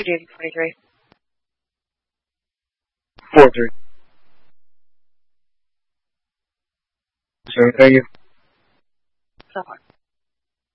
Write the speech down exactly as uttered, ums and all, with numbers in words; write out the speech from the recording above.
for duty twenty-three. four three. Sir, thank you. So far.